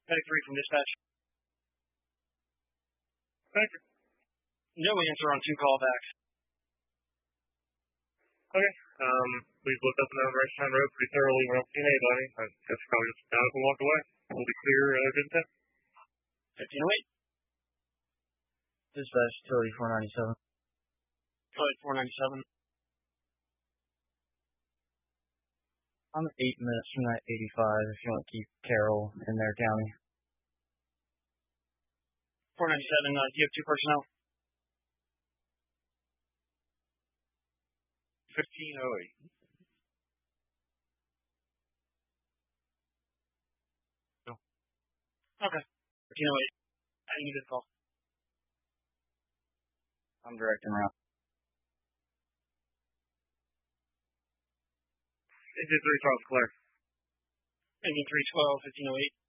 Medic 3 from dispatch. Medic. No answer on 2 callbacks. Okay. Please look up and down Rice Road pretty thoroughly. We're not seeing anybody. I guess probably just got up and walked away. We'll be clear good to 1508. Dispatch, utility 497. Utility 497. I'm 8 minutes from that 85 if you want to keep Carroll in their county. 497, do you have 2 personnel? 1508. No. Okay. 1508. I need this call. I'm directing route. Engine 3 Charles Claire. Engine 312, 1508.